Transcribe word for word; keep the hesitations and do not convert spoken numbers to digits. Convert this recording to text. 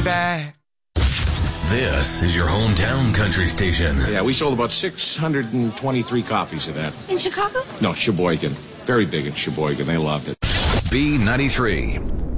back. This is your hometown country station. Yeah, we sold about six hundred twenty-three copies of that. In Chicago? No, Sheboygan. Very big in Sheboygan. They loved it. B ninety-three.